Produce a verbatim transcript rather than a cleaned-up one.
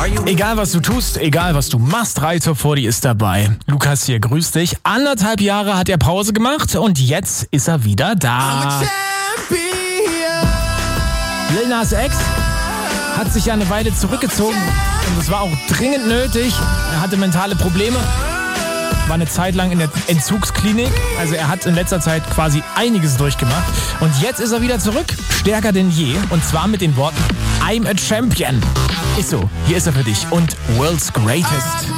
Egal was du tust, egal was du machst, drei Top vierzig ist dabei. Lukas hier, grüß dich. Anderthalb Jahre hat er Pause gemacht und jetzt ist er wieder da. Lil Nas X hat sich ja eine Weile zurückgezogen und das war auch dringend nötig. Er hatte mentale Probleme, war eine Zeit lang in der Entzugsklinik. Also er hat in letzter Zeit quasi einiges durchgemacht. Und jetzt ist er wieder zurück, stärker denn je. Und zwar mit den Worten I'm a Champion. Ist so, hier ist er für dich und World's Greatest.